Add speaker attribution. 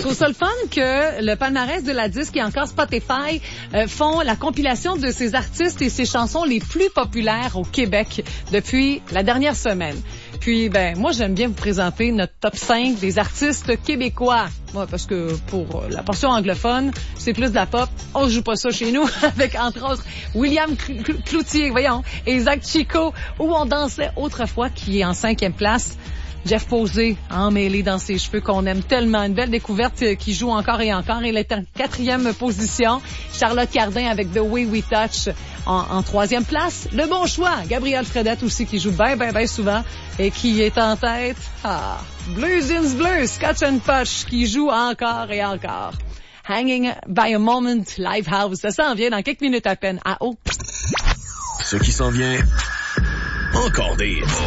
Speaker 1: trouve ça le fun que le palmarès de la disque et encore Spotify font la compilation de ces artistes et ces chansons les plus populaires au Québec depuis la dernière semaine. Puis, moi, j'aime bien vous présenter notre top 5 des artistes québécois. Ouais, parce que pour la portion anglophone, c'est plus de la pop. On joue pas ça chez nous avec, entre autres, William Cloutier, et Zach Chico, où on dansait autrefois, qui est en 5e place. Jeff Posé, emmêlé dans ses cheveux, qu'on aime tellement. Une belle découverte qui joue encore et encore. Il est en 4e position. Charlotte Cardin avec The Way We Touch en 3e place. Le bon choix. Gabrielle Fredette aussi qui joue bien souvent et qui est en tête. Blues in Blues, Scotch and Punch qui joue encore et encore. Hanging by a Moment, Livehouse. Ça s'en vient dans quelques minutes à peine. Ce qui s'en vient, encore des